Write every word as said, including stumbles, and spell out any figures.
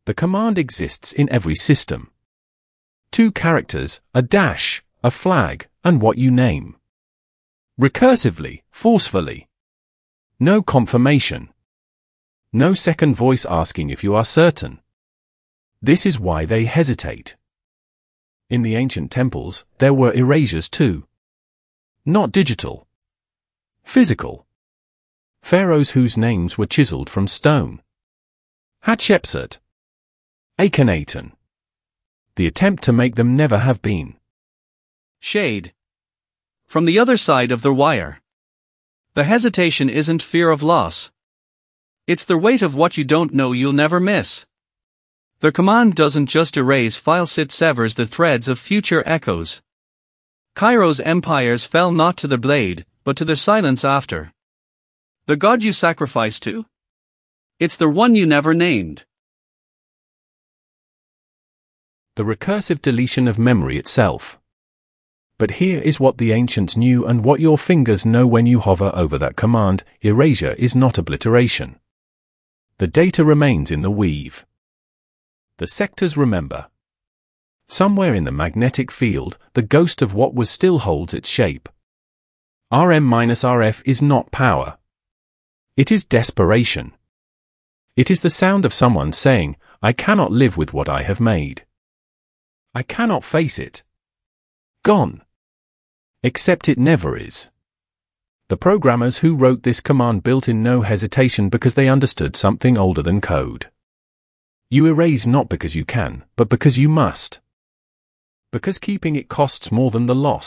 The command exists in every system. Two characters, a dash, a flag, and what you name. Recursively, forcefully. No confirmation. No second voice asking if you are certain. This is why they hesitate. In the ancient temples, there were erasures too. Not digital. Physical. Pharaohs whose names were chiseled from stone. Hatshepsut. Akhenaten. The attempt to make them never have been. Shade. From the other side of the wire. The hesitation isn't fear of loss. It's the weight of what you don't know you'll never miss. The command doesn't just erase files, it severs the threads of future echoes. Cairo's empires fell not to the blade, but to the silence after. The god you sacrificed to? It's the one you never named. The recursive deletion of memory itself. But here is what the ancients knew and what your fingers know when you hover over that command: erasure is not obliteration. The data remains in the weave. The sectors remember. Somewhere in the magnetic field, the ghost of what was still holds its shape. R M minus R F is not power. It is desperation. It is the sound of someone saying, I cannot live with what I have made. I cannot face it. Gone. Except it never is. The programmers who wrote this command built in no hesitation because they understood something older than code. You erase not because you can, but because you must. Because keeping it costs more than the loss.